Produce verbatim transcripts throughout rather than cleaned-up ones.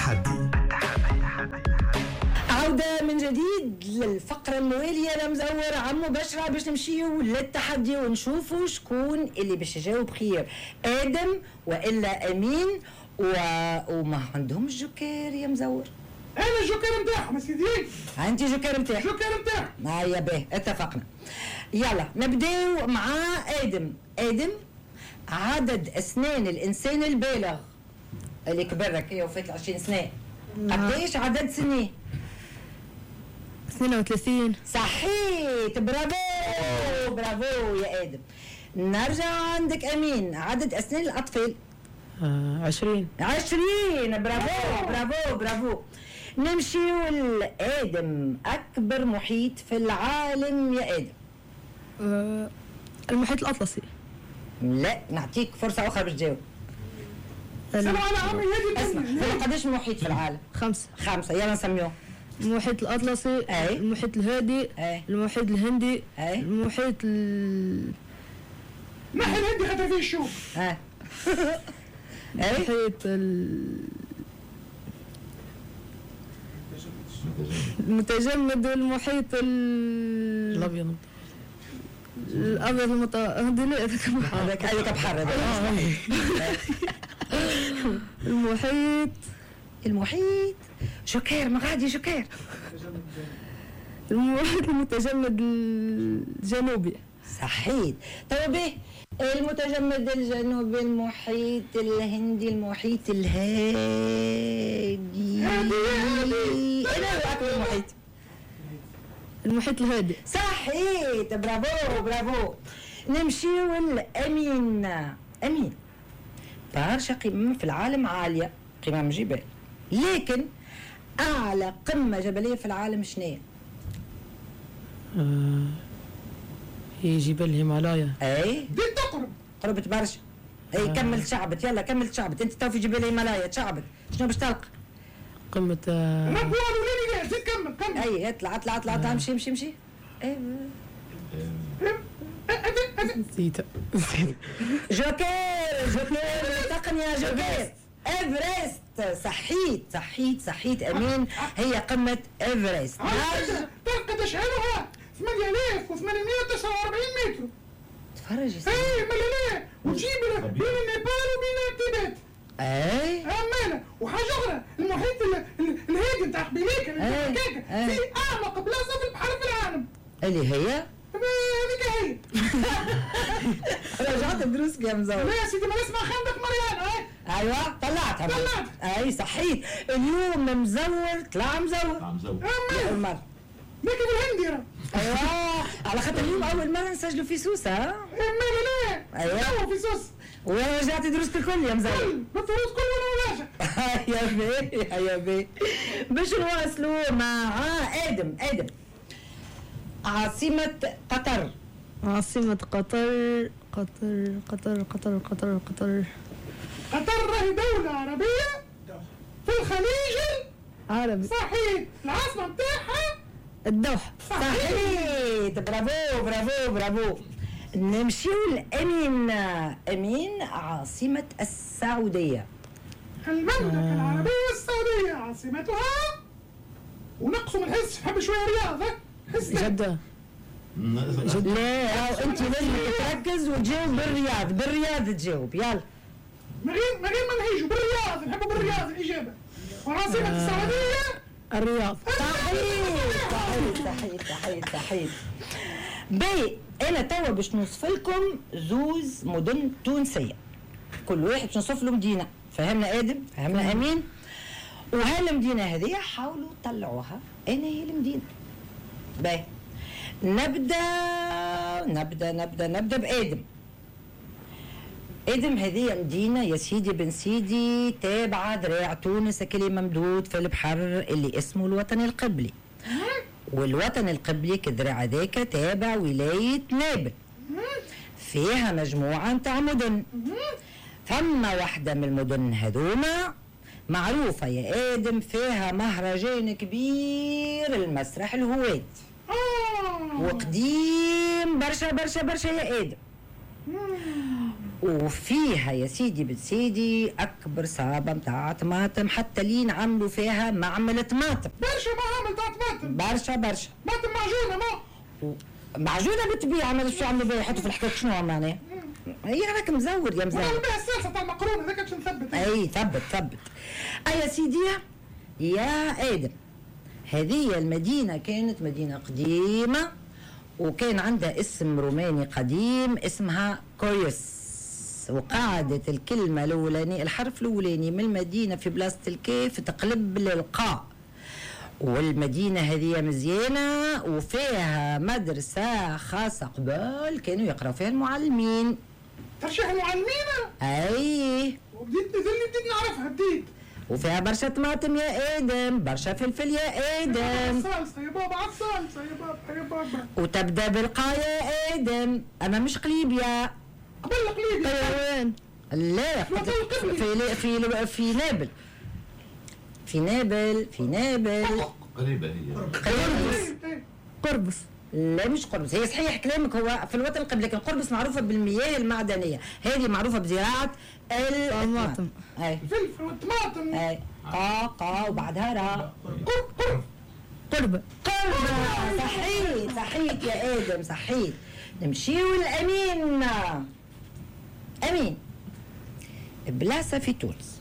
التحدي. عودة من جديد للفقرة الموالية لمزور عمو بشرى باش نمشيو للتحدي ونشوفوا شكون اللي باش يجاوب خير، آدم وإلا أمين و... وما عندهمش جوكر يا مزور. أنا الجوكر متاعهم يا سيدي. أنت جوكر متاعك. جوكر متاعهم. هيا باهي اتفقنا. يلا نبداو مع آدم. آدم، عدد أسنان الإنسان البالغ اللي كبرك هي وفات العشرين سنة قديش عدد سنين؟ اثنين وثلاثين. صحيت، برافو برافو يا آدم. نرجع عندك أمين، عدد أسنان الأطفال؟ آه عشرين. عشرين، برافو برافو برافو. نمشي لآدم، أكبر محيط في العالم يا آدم؟ آه المحيط الأطلسي. لا، نعطيك فرصة أخرى باش تجاوب. سلام على عمي هادي. اسمع، قديش محيط في العالم؟ خمسة. خمسة، يلا نسميوه. المحيط الأطلسي، أي. المحيط الهادي، أي. المحيط الهندي، أي. المحيط ال... نحن الهندي خدها فيه الشوك. ها. أي. المحيط ال... المتجمد والمحيط ال... الابيض الابيض المط هذا لا هذاك هذاك بحر هذاك. المحيط المحيط جوكير، ما غادي جوكير. المحيط المتجمد الجنوبي. صحيت. طيب ايه المتجمد الجنوبي؟ المحيط الهندي، المحيط الهادي. انا اكبر المحيط. المحيط الهادي. صحيت، برافو برافو. نمشيو لأمين. أمين، برشا قمم في العالم عالية، قمم جبال، لكن أعلى قمة جبلية في العالم شنية؟ آه هي جبال الهيمالايا. أي دي تقرب. قربت برشا. أي آه. كمل شعبت، يلا كمل شعبت. أنت تو في جبال الهيمالايا شعبت، شنو باش تلقى؟ قمة آه ربوا وليني جاي، زيد كمل كمل. أي اطلع اطلع اطلع اطلع، امشي امشي امشي. أي نسيتها نسيتها. جوكير جوكير تقنية جوكير. ايفرست. صحيت صحيت صحيت أمين، هي قمة ايفرست. تعرف قداش عالوها؟ ثمانية آلاف وثمانمائة وتسعة وأربعين متر. تفرج يا سيدي. اي مليانة، وتجيب بين النيبال وبين التبت. اي امانه. وحاجه اخرى، المحيط ال- ال- الهادي نتاع قبيليك اللي أي. في حكاكه أي. في اعمق بلاصه في البحر في العالم. اللي هي هذيك هي. رجعت دروسك يا مزور. لا يا سيدي، ما نسمع خندق مريان. اي ايوه طلعتها. طلعت. اي صحيت. اليوم مزور طلع مزور. امانه. اول مرة. لكن الهندي راه. ايوه على خاطر اليوم اول مرة نسجلوا في سوسة. ها امانه لا. أيوة. تو في سوس. ورجعت دروسك الكل يا مزور. كل بالفلوس كل وانا راجع. يا بي يا بي. باش نواصلوا مع آدم. آدم، عاصمة قطر. عاصمة قطر. قطر قطر قطر قطر قطر قطر راهي دوله عربيه في الخليج. عربي. صحيح. العاصمه نتاعها الدوحة. صحيت، برافو برافو برافو. نمشيو لأمين. أمين، عاصمة السعودية. المملكه العربيه السعوديه عاصمتها. ونقصوا من الحس، حب شويه رياضه. حس جدة. لا، أو أنت لازم تركز وتجاوب بالرياض. بالرياض تجاوب، يلا. من غير من غير ما نهيجوا بالرياض، نحبوا بالرياض الاجابه. وعاصمه السعوديه الرياض. صحيح صحيح صحيح صحيح صحيح. بي، أنا توا باش نوصف لكم زوز مدن تونسية، كل واحد باش نوصف له مدينة. فهمنا آدم؟ فهمنا أمين؟ وهالمدينة هذه حاولوا طلعوها أنا هي المدينة. باهي، نبدأ نبدأ نبدأ نبدأ بآدم. آدم، هذه مدينة يا سيدي بن سيدي تابعة ذراع تونس كلي ممدود في البحر اللي اسمه الوطن القبلي. والوطن القبلي كذراع ذاك تابع ولاية نابل. فيها مجموعة نتاع مدن. فما واحدة من المدن هذوما معروفة يا آدم، فيها مهرجان كبير المسرح الهواد. وقديم برشا برشا برشا يا آدم. وفيها يا سيدي بن سيدي اكبر صابه متاع طماطم، حتى لين عملوا فيها معمل طماطم. برشا معامل تاع طماطم. برشا برشا. طماطم معجونه ما. معجونه بالطبيعه، ما شو يعملوا بها، يحطوا في الحكايه شنو معناها؟ هي راك مزور يا مزور. ونعمل بها الصلصه تاع المقرونه هذاك باش نثبت. اي ثبت ثبت. اي يا سيدي يا ادم، هذه المدينه كانت مدينه قديمه وكان عندها اسم روماني قديم اسمها كويوس، وقعدت الكلمه الاولانيه الحرف الاولاني من المدينه في بلاصه الكاف تقلب للقاء. والمدينة هذه مزيانة وفيها مدرسة خاصة قبل كانوا يقراوا فيها المعلمين. ترشيح المعلمين؟ اي. وبديت اللي بديت نعرفها بديت. وفيها برشا طماطم يا ادم، برشا فلفل يا ادم. صلصة يا بابا، على الصلصة يا بابا يا بابا. وتبدا بالقاء يا ادم، اما مش قليبيا. قبل قليبيا. وين؟ لا في في في, في نابل. في نابل في نابل. قريبة هي. قربص. قربص. لا مش قربص، هي صحيح كلامك هو في الوطن القبلي، لكن قربص معروفة بالمياه المعدنية، هذه معروفة بزراعة الطماطم. اي. الفلفل والطماطم. اي. قا قا وبعدها را. قرب قرب. قربة. قربة. صحيت صحيت يا آدم صحيت. نمشيو لأمين. أمين. بلاصة في تونس.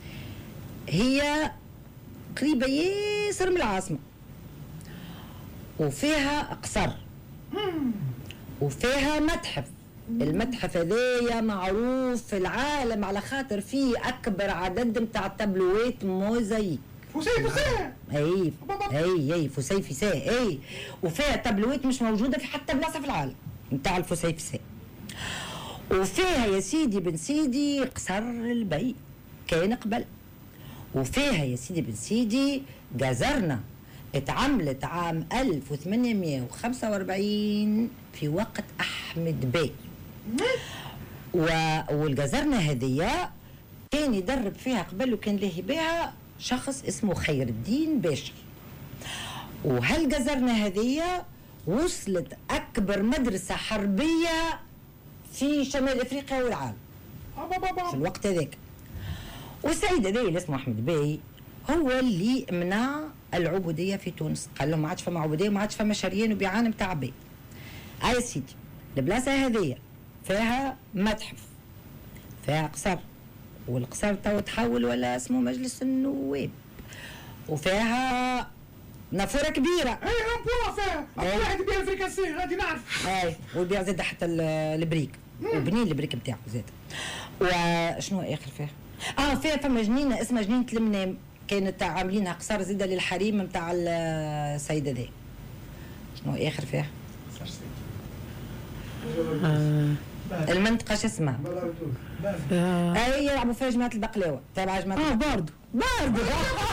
هي قريبة ياسر من العاصمة وفيها قصر وفيها متحف. المتحف هذايا معروف في العالم على خاطر فيه أكبر عدد متاع تابلوات موزايك. فسيه فسيه. اي اي اي فسيفساء اي، وفيها تابلوات مش موجودة في حتى بلاصة في العالم متاع الفسيفساء. وفيها يا سيدي بن سيدي قصر البي كان قبل. وفيها يا سيدي بن سيدي جزرنا اتعملت عام ألف وثمانمائة وخمسة وأربعين في وقت أحمد بي. والجزرنا هذيا كان يدرب فيها قبل وكان لاهي بها شخص اسمه خير الدين باشا. وهالجزرنا هذيا وصلت أكبر مدرسة حربية في شمال أفريقيا والعالم في الوقت هذاك. والسيد هذا اللي اسمه احمد باي هو اللي منع العبوديه في تونس، قال لهم ما عادش فما عبوديه وما عادش فما شريان وبيعان نتاع عباد. يا سيدي البلاصه هذيا فيها متحف، فيها قصر، والقصر تو تحول ولا اسمه مجلس النواب، وفيها نافوره كبيره. اي رامبوا فيها، واحد يبيع الفريكاسي غادي نعرف. اي ويبيع زاد حتى البريك، وبنين البريك نتاعو زاد. وشنو اخر فيها؟ اه فيها فما جنينه اسمها جنينه المنام، كانت عاملينها قصار زاده للحريم نتاع السيده ذي. شنو اخر فيها؟ آه. المنطقه شو اسمها؟ فيها اي يلعبوا فيها جماعه البقلاوه تابع جماعه اه باردو. باردو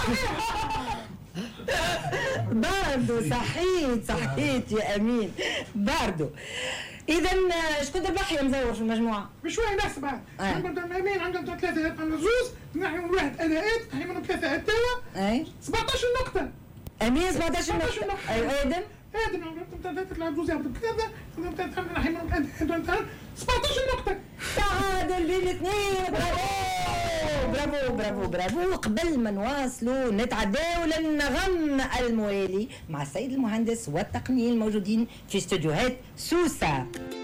باردو صحيت صحيت يا امين باردو. اذا شكون ربح يا مزور في المجموعه؟ بشويه ناس بعد. عندهم امين عندهم ثلاثه عندهم زوز، نحن من واحد اداءات، نحن منهم ثلاثه اتوا. اي سبعطاش نقطه. امين سبعطاش نقطه. ايوه ادم ادم عندهم ثلاثه تلعب زوز يعطوا كذا، عندهم ثلاثه نحن منهم اداءات سبعطاش نقطه. تعادل بين الاثنين. برافو برافو برافو برافو. قبل ما نواصلوا نتعداو للنغم الموالي مع السيد المهندس والتقنيين الموجودين في استوديوهات سوسة.